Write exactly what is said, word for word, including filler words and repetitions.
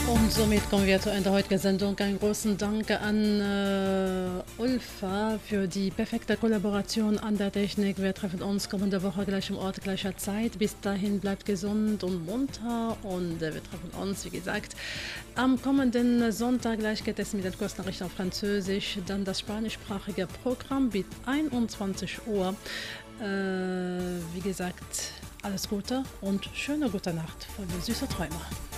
Und somit kommen wir zu Ende der heutigen Sendung. Einen großen Dank an äh, Ulfa für die perfekte Kollaboration an der Technik. Wir treffen uns kommende Woche gleich im Ort, gleicher Zeit. Bis dahin bleibt gesund und munter und äh, wir treffen uns, wie gesagt, am kommenden Sonntag. Gleich geht es mit den Kursnachrichten auf Französisch, dann das spanischsprachige Programm bis einundzwanzig Uhr. Äh, wie gesagt, alles Gute und schöne gute Nacht von den Süße Träumer.